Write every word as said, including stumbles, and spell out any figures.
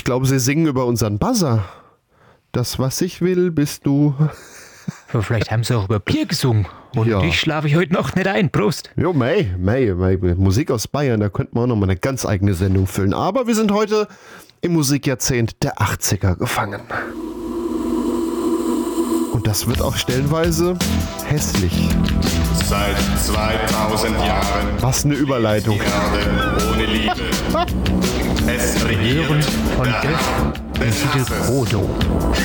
glaube, sie singen über unseren Buzzer. Das, was ich will, bist du. Aber vielleicht haben sie auch über Bier gesungen. Und Ja. ich schlafe ich heute Nacht nicht ein. Prost. Jo, mei, mei, mei, Musik aus Bayern, da könnten wir auch noch mal eine ganz eigene Sendung füllen. Aber wir sind heute im Musikjahrzehnt der achtziger gefangen. Und das wird auch stellenweise hässlich. Seit zweitausend Jahren Was eine Überleitung. Erde ohne Liebe. Es Hören regiert von der Griff Hass den des Titel Hasses. Frodo.